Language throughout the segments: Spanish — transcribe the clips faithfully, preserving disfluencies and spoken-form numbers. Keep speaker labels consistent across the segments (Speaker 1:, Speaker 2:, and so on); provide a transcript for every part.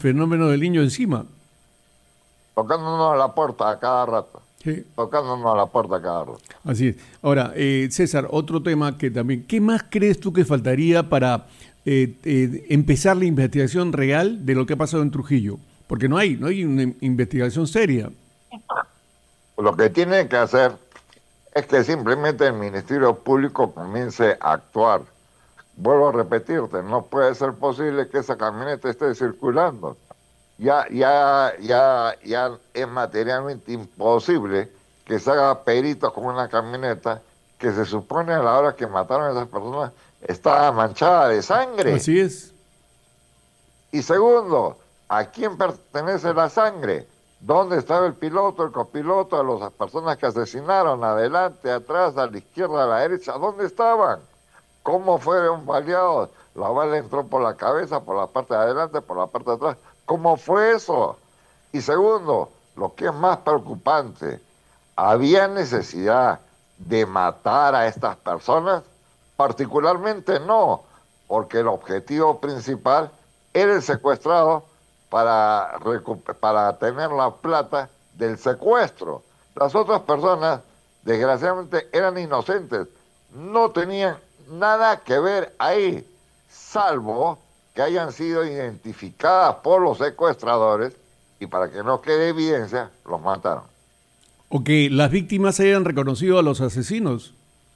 Speaker 1: fenómeno del niño encima.
Speaker 2: Tocándonos a la puerta a cada rato.
Speaker 1: Sí.
Speaker 2: Tocándonos a la puerta a cada rato.
Speaker 1: Así es. Ahora, eh, César, otro tema que también, ¿qué más crees tú que faltaría para eh, eh, empezar la investigación real de lo que ha pasado en Trujillo? Porque no hay, no hay una investigación seria.
Speaker 2: Lo que tiene que hacer es que simplemente el Ministerio Público comience a actuar. Vuelvo a repetirte, no puede ser posible que esa camioneta esté circulando. Ya, ya, ya, ya es materialmente imposible que se haga peritos con una camioneta que se supone a la hora que mataron a esas personas estaba manchada de sangre.
Speaker 1: Así es.
Speaker 2: Y segundo, ¿a quién pertenece la sangre? ¿Dónde estaba el piloto, el copiloto, a las personas que asesinaron? Adelante, atrás, a la izquierda, a la derecha, ¿dónde estaban? ¿Cómo fueron baleados? La bala entró por la cabeza, por la parte de adelante, por la parte de atrás. ¿Cómo fue eso? Y segundo, lo que es más preocupante, ¿había necesidad de matar a estas personas? Particularmente no, porque el objetivo principal era el secuestrado para, para tener la plata del secuestro. Las otras personas, desgraciadamente, eran inocentes, no tenían nada que ver ahí, salvo que hayan sido identificadas por los secuestradores y para que no quede evidencia, los mataron.
Speaker 1: O que las víctimas hayan reconocido a los asesinos.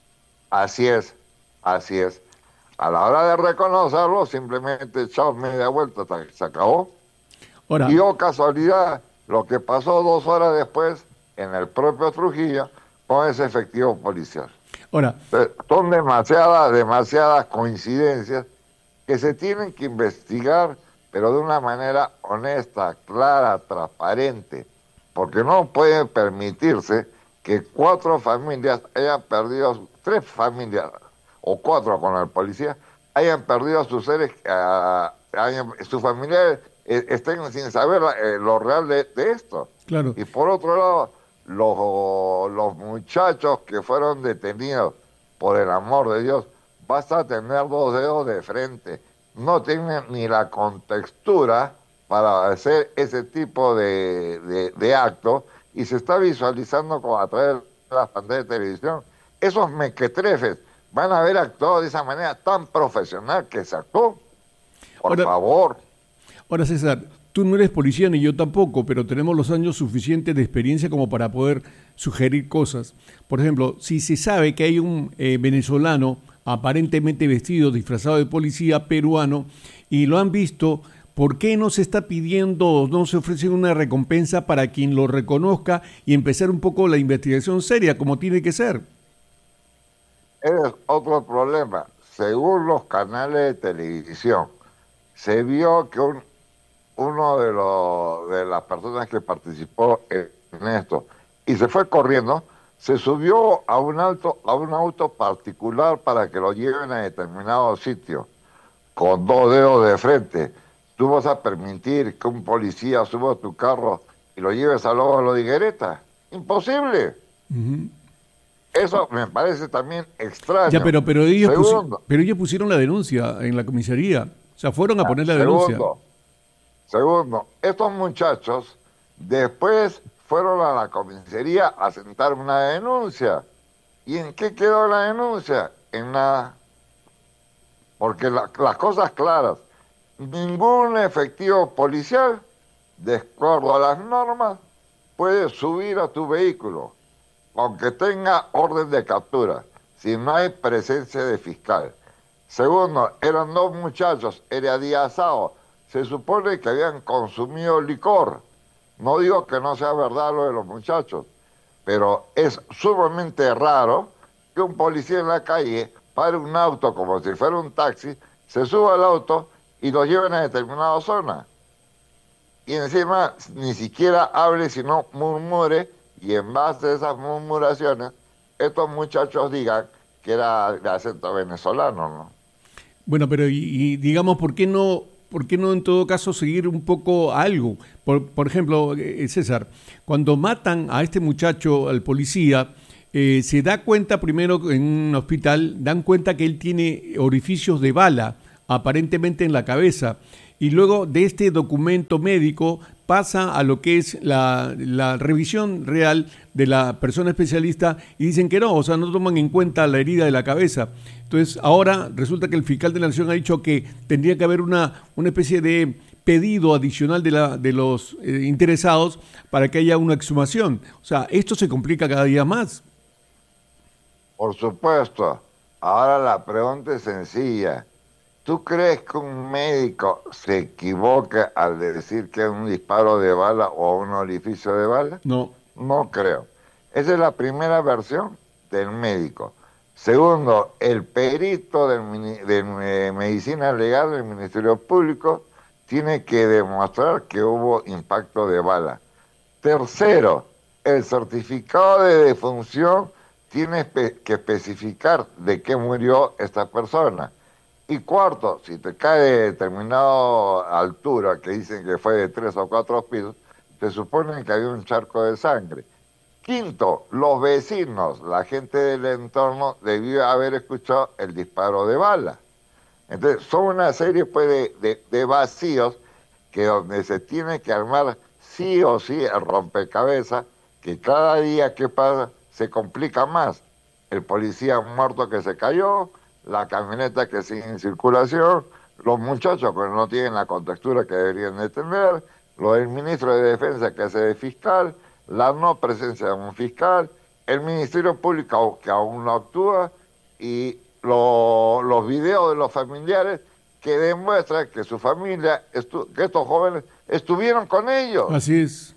Speaker 2: Así es, así es. A la hora de reconocerlo, simplemente echamos media vuelta hasta que se acabó.
Speaker 1: Ahora,
Speaker 2: Y oh casualidad, lo que pasó dos horas después en el propio Trujillo con ese efectivo policial.
Speaker 1: ahora,
Speaker 2: Entonces, son demasiadas, demasiadas coincidencias que se tienen que investigar, pero de una manera honesta, clara, transparente, porque no puede permitirse que cuatro familias hayan perdido, tres familias o cuatro con el policía, hayan perdido a sus seres, uh, hayan, sus familiares eh, estén sin saber eh, lo real de, de esto.
Speaker 1: claro.
Speaker 2: Y por otro lado, los, los muchachos que fueron detenidos, por el amor de Dios, basta tener dos dedos de frente. No tienen ni la contextura para hacer ese tipo de, de, de acto y se está visualizando como a través de las pantallas de televisión. Esos mequetrefes van a haber actuado de esa manera tan profesional que se actuó. Por
Speaker 1: Ahora,
Speaker 2: favor.
Speaker 1: Ahora, César, tú no eres policía ni yo tampoco, pero tenemos los años suficientes de experiencia como para poder sugerir cosas. Por ejemplo, si se sabe que hay un eh, venezolano aparentemente vestido, disfrazado de policía peruano, y lo han visto, ¿por qué no se está pidiendo o no se ofrece una recompensa para quien lo reconozca y empezar un poco la investigación seria, como tiene que ser?
Speaker 2: Es otro problema. Según los canales de televisión, se vio que un, uno de, los, de las personas que participó en esto y se fue corriendo, se subió a un, auto, a un auto particular para que lo lleven a determinado sitio, con dos dedos de frente. ¿Tú vas a permitir que un policía suba a tu carro y lo lleves a Lóbulo de Higuereta? Imposible. Uh-huh. Eso me parece también extraño.
Speaker 1: Ya, pero, pero, ellos
Speaker 2: segundo,
Speaker 1: pusi- pero ellos pusieron la denuncia en la comisaría. O sea, fueron a poner la
Speaker 2: segundo,
Speaker 1: denuncia.
Speaker 2: Segundo, estos muchachos después fueron a la comisaría a sentar una denuncia. ¿Y en qué quedó la denuncia? En nada. Porque la, las cosas claras, ningún efectivo policial, de acuerdo a las normas, puede subir a tu vehículo, aunque tenga orden de captura, si no hay presencia de fiscal. Segundo, eran dos muchachos, era día sábado, se supone que habían consumido licor. No digo que no sea verdad lo de los muchachos, pero es sumamente raro que un policía en la calle pare un auto como si fuera un taxi, se suba al auto y lo lleven a determinada zona. Y encima ni siquiera hable, sino murmure, y en base a esas murmuraciones, estos muchachos digan que era de acento venezolano, ¿no?
Speaker 1: Bueno, pero y, y digamos, ¿por qué no, por qué no en todo caso seguir un poco algo? Por, por ejemplo, eh, César, cuando matan a este muchacho, al policía, eh, se da cuenta primero en un hospital, dan cuenta que él tiene orificios de bala, aparentemente en la cabeza. y luego de este documento médico pasa a lo que es la, la revisión real de la persona especialista y dicen que no, o sea, no toman en cuenta la herida de la cabeza. Entonces, ahora resulta que el fiscal de la Nación ha dicho que tendría que haber una, una especie de pedido adicional de, la, de los eh, interesados para que haya una exhumación. O sea, esto se complica cada día más.
Speaker 2: Por supuesto. Ahora la pregunta es sencilla. ¿Tú crees que un médico se equivoca al decir que es un disparo de bala o un orificio de bala?
Speaker 1: No.
Speaker 2: No creo. Esa es la primera versión del médico. Segundo, el perito del, de eh, medicina legal del Ministerio Público tiene que demostrar que hubo impacto de bala. Tercero, el certificado de defunción tiene que especificar de qué murió esta persona. Y cuarto, si te cae de determinada altura, que dicen que fue de tres o cuatro pisos, te suponen que había un charco de sangre. Quinto, los vecinos, la gente del entorno debió haber escuchado el disparo de bala. Entonces, son una serie pues, de, de, de vacíos que donde se tiene que armar sí o sí el rompecabezas, que cada día que pasa se complica más. El policía muerto que se cayó, la camioneta que sigue en circulación, los muchachos que no tienen la contextura que deberían de tener, lo del ministro de Defensa que hace de fiscal, la no presencia de un fiscal, el Ministerio Público que aún no actúa y lo, los videos de los familiares que demuestran que su familia, que estos jóvenes estuvieron con ellos.
Speaker 1: Así es.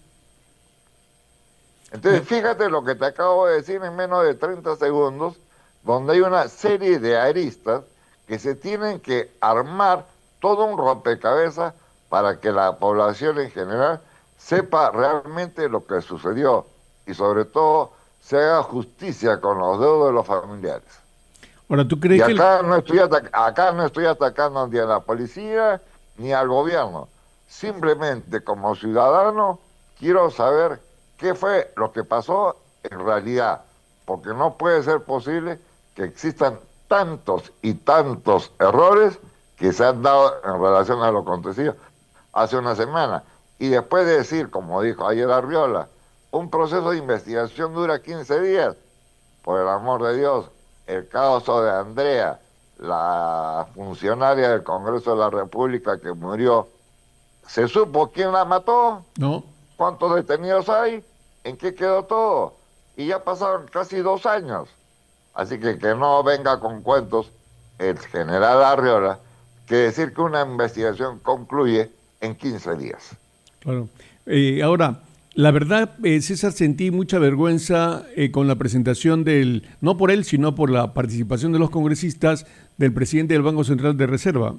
Speaker 2: Entonces, fíjate lo que te acabo de decir en menos de treinta segundos, donde hay una serie de aristas que se tienen que armar todo un rompecabezas para que la población en general sepa realmente lo que sucedió y sobre todo se haga justicia con los deudos de los familiares.
Speaker 1: Ahora, ¿tú crees
Speaker 2: y acá,
Speaker 1: que el...
Speaker 2: no estoy acá no estoy atacando ni a la policía ni al gobierno. Simplemente como ciudadano quiero saber qué fue lo que pasó en realidad, porque no puede ser posible que existan tantos y tantos errores que se han dado en relación a lo acontecido hace una semana. Y después de decir, como dijo ayer Arriola, un proceso de investigación dura quince días, por el amor de Dios, el caso de Andrea, la funcionaria del Congreso de la República que murió, ¿se supo quién la mató?
Speaker 1: No.
Speaker 2: ¿Cuántos detenidos hay? ¿En qué quedó todo? Y ya pasaron casi dos años. Así que que no venga con cuentos el general Arriola, que decir que una investigación concluye en quince días.
Speaker 1: Claro. Eh, ahora, la verdad, eh, César, sentí mucha vergüenza eh, con la presentación del, no por él, sino por la participación de los congresistas del presidente del Banco Central de Reserva.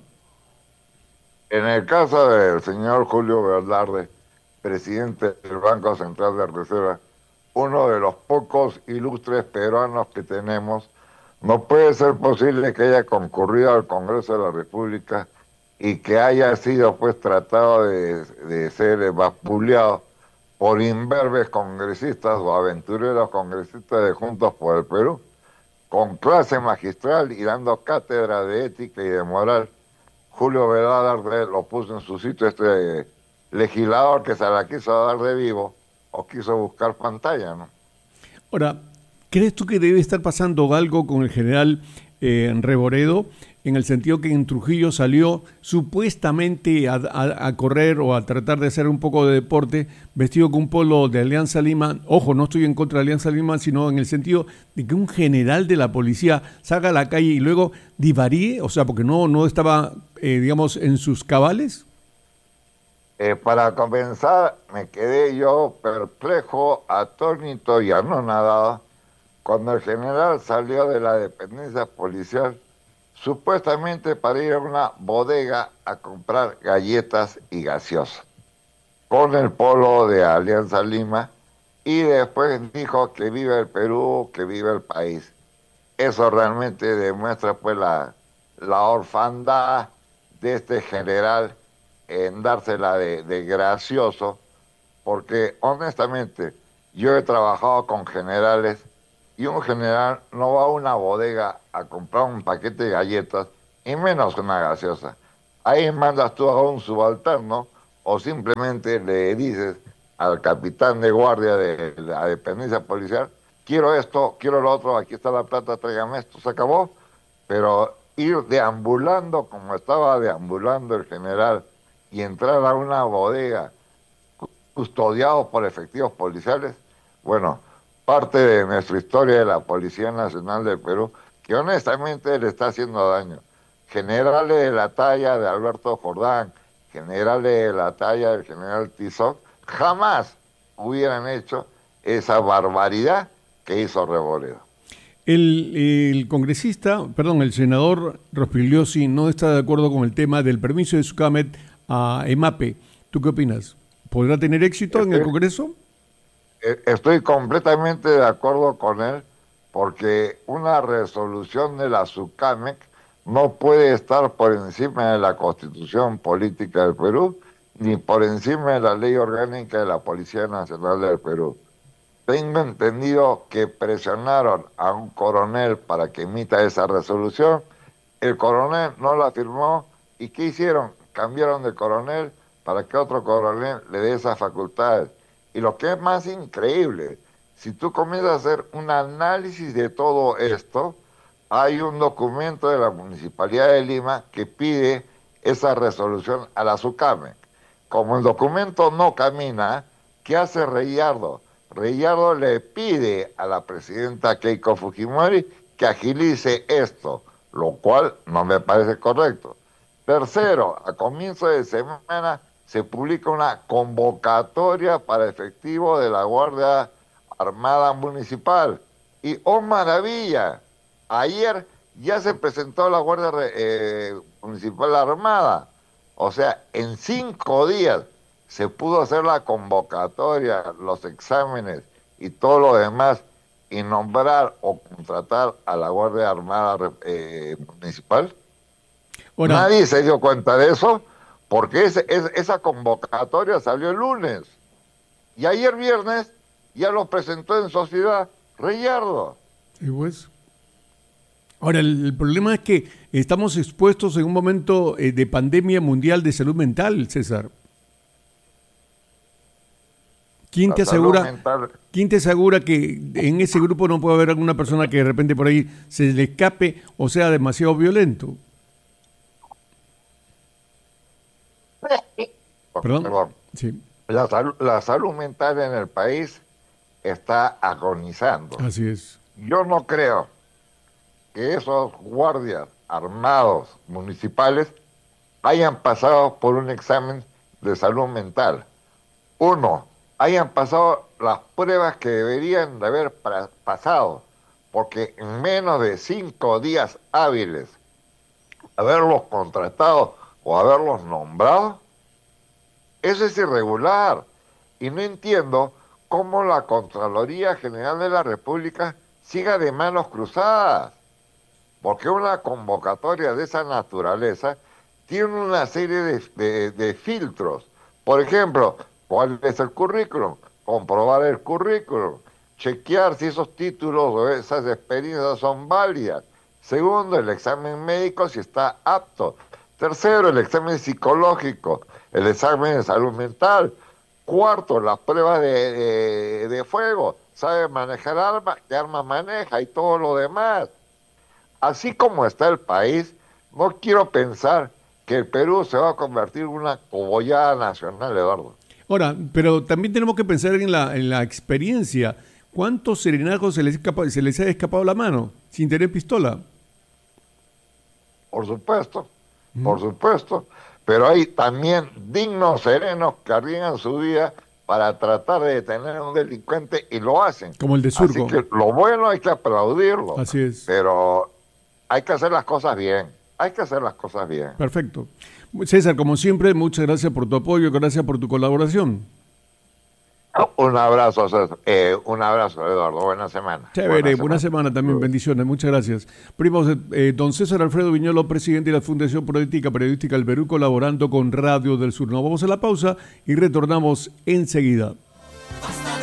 Speaker 2: En el caso del señor Julio Velarde, presidente del Banco Central de Reserva, uno de los pocos ilustres peruanos que tenemos, no puede ser posible que haya concurrido al Congreso de la República y que haya sido pues tratado de, de ser vapuleado por imberbes congresistas o aventureros congresistas de Juntos por el Perú, con clase magistral y dando cátedra de ética y de moral. Julio Velarde lo puso en su sitio este legislador que se la quiso dar de vivo o quiso buscar pantalla, ¿no?
Speaker 1: Ahora, ¿crees tú que debe estar pasando algo con el general eh, Reboredo, en el sentido que en Trujillo salió supuestamente a, a, a correr o a tratar de hacer un poco de deporte, vestido con un polo de Alianza Lima? Ojo, no estoy en contra de Alianza Lima, sino en el sentido de que un general de la policía salga a la calle y luego divaríe, o sea, porque no, no estaba, eh, digamos, en sus cabales.
Speaker 2: Eh, para comenzar, me quedé yo perplejo, atónito y anonadado cuando el general salió de la dependencia policial supuestamente para ir a una bodega a comprar galletas y gaseosas, con el polo de Alianza Lima, y después dijo que vive el Perú, que vive el país. Eso realmente demuestra pues la, la orfandad de este general en dársela de, de gracioso, porque honestamente yo he trabajado con generales y un general no va a una bodega a comprar un paquete de galletas y menos una gaseosa. ahí mandas tú a un subalterno o simplemente le dices al capitán de guardia de la dependencia policial, quiero esto, quiero lo otro, aquí está la plata, tráigame esto, se acabó. Pero ir deambulando como estaba deambulando el general y entrar a una bodega custodiado por efectivos policiales, bueno, parte de nuestra historia de la Policía Nacional del Perú, que honestamente le está haciendo daño. Generales de la talla de Alberto Jordán, generales de la talla del general Tizoc, jamás hubieran hecho esa barbaridad que hizo Rebolledo.
Speaker 1: El, el congresista, perdón, el senador Rospigliosi no está de acuerdo con el tema del permiso de SUCAMED a EMAPE. ¿Tú qué opinas? ¿Podrá tener éxito estoy, en el Congreso?
Speaker 2: Estoy completamente de acuerdo con él, porque una resolución de la SUCAMEC no puede estar por encima de la Constitución Política del Perú, ni por encima de la Ley Orgánica de la Policía Nacional del Perú. Tengo entendido que presionaron a un coronel para que emita esa resolución. El coronel no la firmó. ¿Y qué hicieron? Cambiaron de coronel para que otro coronel le dé esas facultades. Y lo que es más increíble, si tú comienzas a hacer un análisis de todo esto, hay un documento de la Municipalidad de Lima que pide esa resolución a la SUCAMEC. Como el documento no camina, ¿qué hace Reyardo? Reyardo le pide a la presidenta Keiko Fujimori que agilice esto, lo cual no me parece correcto. Tercero, a comienzo de semana se publica una convocatoria para efectivo de la Guardia Armada Municipal. Y, oh maravilla, ayer ya se presentó la Guardia eh, Municipal Armada. O sea, en cinco días se pudo hacer la convocatoria, los exámenes y todo lo demás, y nombrar o contratar a la Guardia Armada eh, Municipal. Ahora, nadie se dio cuenta de eso, porque ese, es, esa convocatoria salió el lunes. Y ayer viernes ya lo presentó en sociedad Reyardo.
Speaker 1: Sí, pues. Ahora, el, el problema es que estamos expuestos en un momento eh, de pandemia mundial de salud mental, César. ¿Quién te, asegura, ¿Quién te asegura que en ese grupo no puede haber alguna persona que de repente por ahí se le escape o sea demasiado violento?
Speaker 2: Perdón. Perdón. Sí. La, sal, la salud mental en el país está agonizando.
Speaker 1: Así es.
Speaker 2: Yo no creo que esos guardias armados municipales hayan pasado por un examen de salud mental. Uno, hayan pasado las pruebas que deberían de haber pasado, porque en menos de cinco días hábiles haberlos contratado o haberlos nombrado, eso es irregular. Y no entiendo cómo la Contraloría General de la República siga de manos cruzadas, porque una convocatoria de esa naturaleza tiene una serie de, de, de filtros. Por ejemplo, ¿cuál es el currículum? Comprobar el currículum, chequear si esos títulos o esas experiencias son válidas. Segundo, el examen médico si está apto. Tercero, el examen psicológico, el examen de salud mental. Cuarto, las pruebas de, de, de fuego. Sabe manejar armas, qué arma maneja y todo lo demás. Así como está el país, no quiero pensar que el Perú se va a convertir en una cobollada nacional, Eduardo.
Speaker 1: Ahora, pero también tenemos que pensar en la, en la experiencia. ¿Cuántos serenazgos se les, escapa, se les ha escapado la mano sin tener pistola?
Speaker 2: Por supuesto, mm. por supuesto. Pero hay también dignos serenos que arriesgan su vida para tratar de detener a un delincuente y lo hacen.
Speaker 1: Como el de Surco.
Speaker 2: Así que lo bueno hay que aplaudirlo.
Speaker 1: Así es.
Speaker 2: Pero hay que hacer las cosas bien. Hay que hacer las cosas bien.
Speaker 1: Perfecto. César, como siempre, muchas gracias por tu apoyo, gracias por tu colaboración.
Speaker 2: Un abrazo, César. Eh, un abrazo, Eduardo. Buena semana.
Speaker 1: Chévere, buena, buena semana. semana también. Bendiciones. Muchas gracias. Primos, eh, don César Alfredo Viñolo, presidente de la Fundación Política Periodística del Perú, colaborando con Radio del Sur. Nos vamos a la pausa y retornamos enseguida.